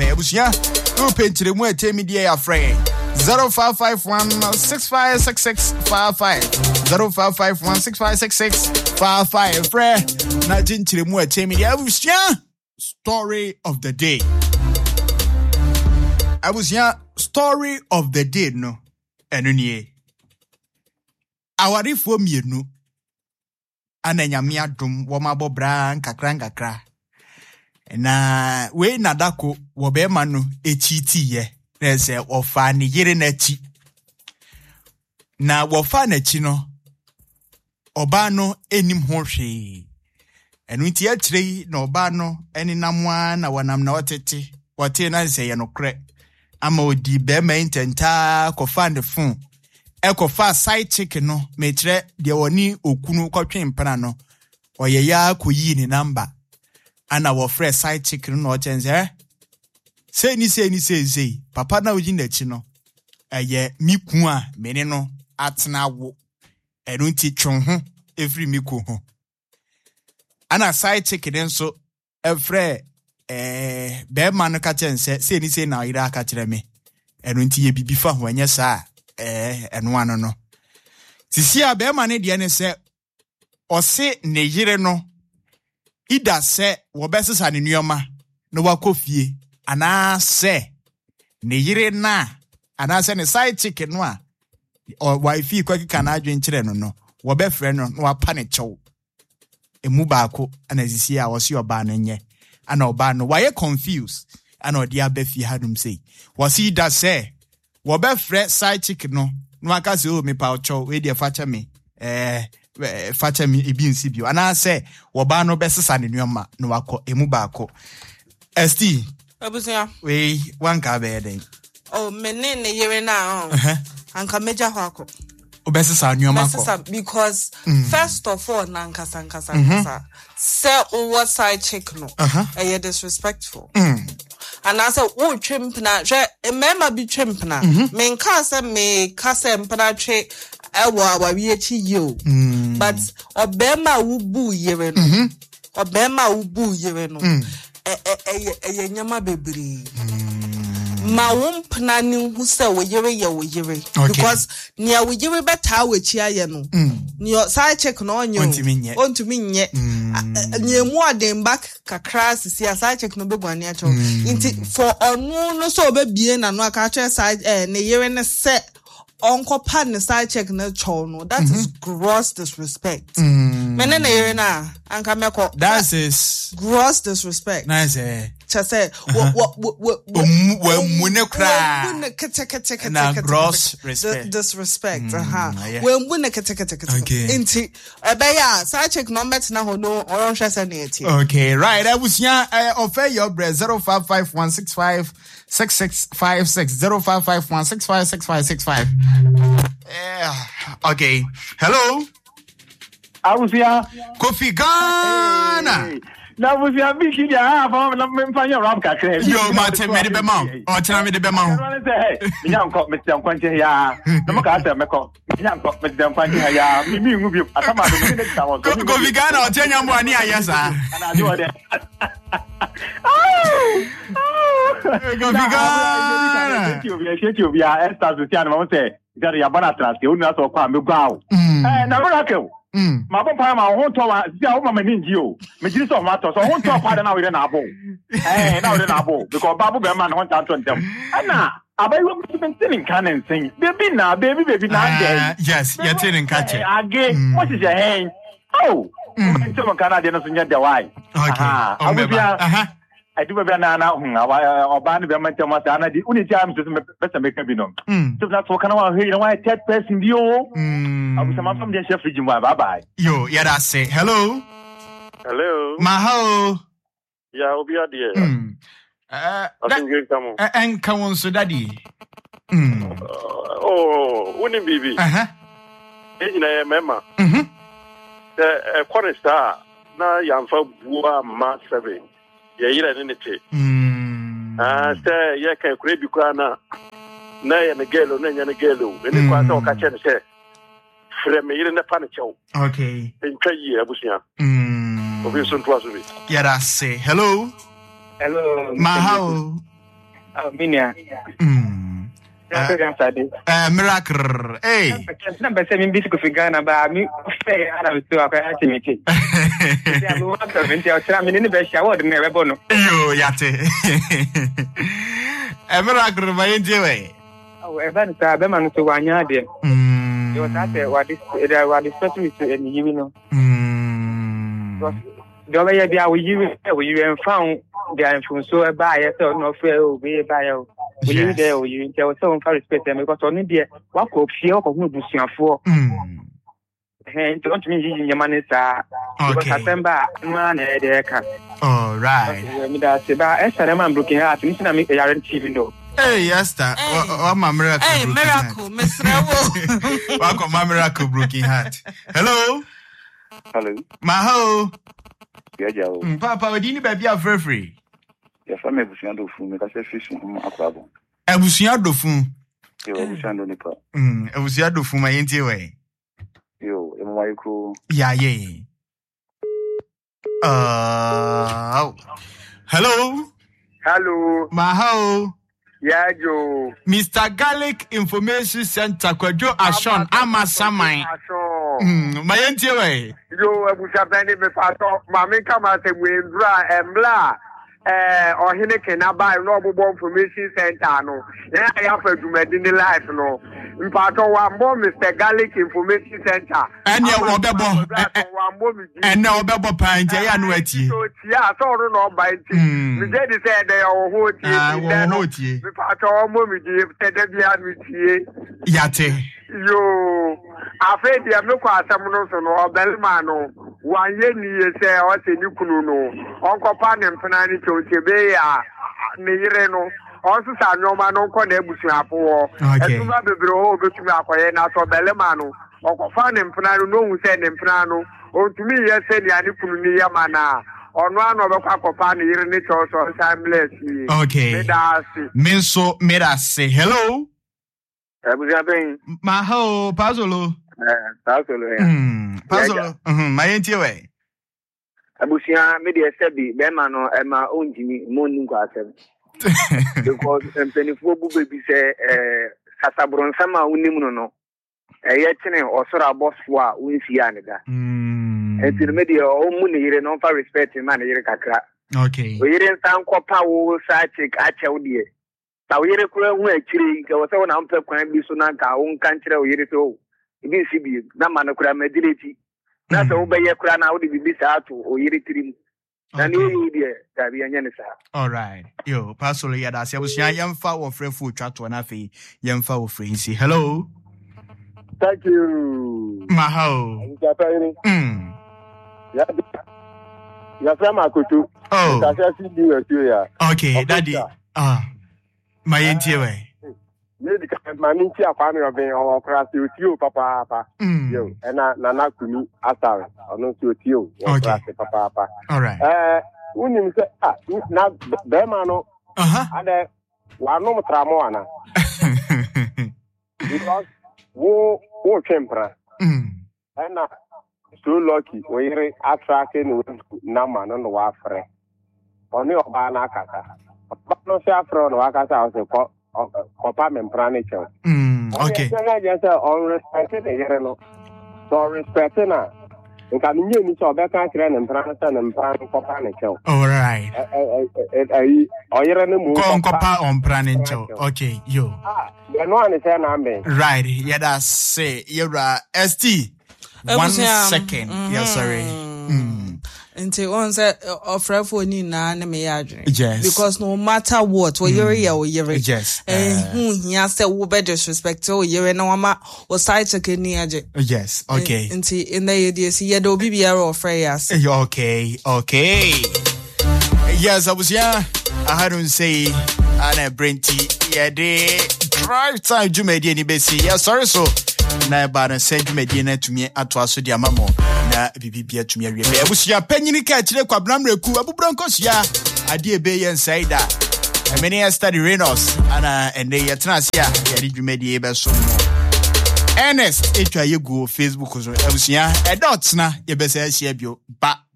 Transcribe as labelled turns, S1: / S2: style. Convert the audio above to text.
S1: pay. Busia, open to the more media friend. 0551 6566 55 0551 6566 55 friend. Nothing to the more media. Busia, story of the day. I was here, story of the day, no. Enunye. Awari fo mienu. Ananyamia dum womabo bra nkakra. Na we nadako wobema no echiti ye. Nese wofa ni yire n'echi. Na wofa n'echi no. Oba no enim ho hwe. Enu nti akyire na oba no eni namwa na wanam na watete. Wate na se ye no kre. Ama odi bema intenta kofa the phone. Ekofa side chicken no metre de woni okunu kwatwe mpana no. Oye ya koyi ni number. Ana wo fresh side chicken no chenze. Say ni papa na oji n'echi no. Eye miku a mene no atena wo. Enu nti twon ho every miku ho. Ana side chicken nso efre be man ka chense say ni na ira aka kire me. Enu nti ye bibifa ho enye saa enu ano no. Sisi a be man de ne se ose ne yire no ida se wo besesa ne nuoma no wakofie ana se ne yire na ana se ne side chicken no a o wifi kwa kika na adwen kire no wo be frɛ no no apa ne chew emu baako ana sisi a wo se oba no nye ana oba no why confused ana odi abafi hadum sei wo se da se wo be frɛ side chicken no aka se o me pa chew we dey facha me facha mi ebi nsibio ana se wo ba no besesa ne nuoma no wakɔ emu baako st
S2: abusia
S1: we wanka be den
S2: oh mene ne yere na anka meja ho akɔ
S1: obesesa nuoma akɔ
S2: because first of all na nkasa se what side chick no disrespectful and I said, oh, trimpna, remember be trimpna. Men casa me casa empana tre ewa you. But Obema ubu yereno. Obema ubu yereno. Nyama bebri. Ma wumpna ni who say we yere. Because near we yere better with yano. Near side check no on you. On to me yet. Near more than back crass see a side check no big one yet. For no so be and no catch side ne year and a set. Uncle Pan side check no chono. That is gross disrespect. Menene yerena anka meko. That is gross disrespect. Nice say what gross respect disrespect when inti ebeya side check no met na ho no oron hwese na eti okay right I was here offer your bread 055165 6656 0551656565 okay hello
S3: I was here
S1: Kofi Ghana
S3: na was ya biki ya fa na mfanya rap kakre
S1: yo mate me de be ma o tena me de be ma ho
S3: nyanko Mr. Nkwanche ya na maka ata meko nyanko Mr. Nkwanche ya mi ngu bi atama do me de tawo
S1: ko vigana o tenya mo ani ayesa
S3: ana do de
S1: go vigana
S3: thank you ya Esther Zutian mo say gari ya bana trust o na so kwa me gwa na miracle ma bon pa ma ho to wa sia o ma mani nji o me jiri so ma to so ho to pa na we na abo na we na abo because babu be ma na ho ta to ntem ana abai wo me tin kan nsen baby na baby na dey
S1: yes you tin kan che
S3: age what is your hand oh ntem kan na dey no so nya dey why
S1: okay
S3: I do be na oba no be mante mo sa na di unity am so be make bi no so that's what kind of hear why third person bi o abu sama from the chef fridge bye bye
S1: yo yeah that say hello maho
S4: ya obi ade
S1: and come on so daddy
S4: oh woni bibi ejina mema the chorister na yamfa bua ma 7 yira ne nete say ye kan kure bi kwa na ye ne gelo na nya ne gelo ne kwa ta o ka che ne se frɛ me yire ne pa ne kyɛw
S1: okay
S4: ntwa yi abusia obi so ntwa so bi
S1: yara say hello
S3: Hello.
S1: Mahao.
S5: Minia.
S1: Miracle. Hey.
S5: Number 7 bit of Ghana about me. Say, I have to activity. I'm in the best shower, never bono.
S1: You, Yate. A miracle, my enjoy.
S5: Oh, Evan, Sabaman to one yard. You was at what is specialist in you know. The way you found the influence so a buyer, so no fear will be a buyer. We live there, you tell so far respect them because only the what could feel of who do for. And don't mean your money, sir. Because September, man,
S1: all right.
S5: That's about Esther, man, looking at me, I make a guarantee window.
S1: Hey, yes, that. Oh, my miracle.
S2: Hey, miracle, Miss Revo.
S1: Welcome, my miracle, broken heart. Hello.
S6: Hello.
S1: Maho.
S6: Yeah,
S1: Papa, we didn't be a free.
S6: Yes, I'm a Busiando Fum, because I fish from a club.
S1: A Busiando Fum.
S6: You are Busiando Nipa.
S1: A Busiando Fum, my way.
S6: You, am I cool?
S1: Yeah. Hello.
S3: Hello.
S1: Maho.
S3: Yeah, Joe.
S1: Mr. Garlic Information Center, Kwajo Ashon, Amasamai. My way.
S3: Yo, I was having me pass off. Mammy come out and we bra and blah. Or he can buy Noble Information Center. No, yeah, I have to make in the life. No, in part of one more Mr. Garlic Information Center.
S1: And your Wababo and no Babo Pint, I know it.
S3: Yeah, I saw no by it. The daddy said they are what you part of mommy said that we had with you.
S1: Yate.
S3: Yo, afraid you have no quasamano or Belmano. 1 year, say, or say, you know, Uncle Pan and Panani to Tibea, Nireno, also Sanoma, no Conebusiapo, and to not be bro, but to Macoyena, so Bellemano, Uncle Fan and Panano, no one said in Prano, or to me, yes, said Yanipunia Mana, or one of a Cacopan, Irene, or some bless me.
S1: Okay, Minso made us say hello. Maho, Pazolo. Puzzle, my way.
S5: Abusia, maybe a steady, Bemano, and my own Jimmy, morning quarter. Because Penny Fobu baby say, Casabron Sama Unimuno, a yetine or Sora Boswa, Winsianida. And to the media, all money, non for respect in Manacra.
S1: Okay.
S5: We didn't sound Copa, side check at Chaudia. Now, you're a cruel way, was on Amper Quan Bisonaka, own country, or Yerito. This is the Manacra Medility. That's all by your crown out of this out or Yeritrim.
S1: All right. Yo, Pastor Yadas, I was young foul free food chat to an affair, young foul free. Hello.
S3: Thank you.
S1: Maho.
S3: Your friend Makutu.
S1: Oh, okay, Daddy. My way.
S3: My minty a family of our class to you, Papa. You and Nana Kumi Asar, or not to you, Papa.
S1: All right.
S3: When you say, now, Bermano, and one no Tramoana. Because war temper. And so lucky, we're attracting Naman on the warfare. Only of Banakata. But no saffron, Wakata, I was Copa Membranicho.
S1: Okay.
S3: On respected, so respecting her. You can use your back and Branson and Bran Copanicho.
S1: All right.
S3: Or you're in the moon.
S1: Copa on Branicho. Okay, you.
S3: The one is an army.
S1: Right. Yeah, that's say you're ST. 1 second. Yeah, sorry.
S2: Until once offer for ni na me yadre.
S1: Yes.
S2: Because no matter what, we or
S1: yes.
S2: He has said we better disrespect to you no ama or side check ni aje.
S1: Yes. Okay.
S2: Until in the idea see do BBR or Freyas.
S1: Okay. Yes, I was I hadn't say Anna Brenty. Yeah, they drive time Jumedi ni besi. Yeah, sorry so. Na ba na send Jumedi to me atwa so dia mamo. Na bibia to me awie. Abusia panyini ka kire kwabram reku abubronkosia ade ebe ye nsai da. Many study Renos and they atnas ya Jumedi ebe so. Ernest etwa yegu Facebook so abusia e dots na ye be say share bio ba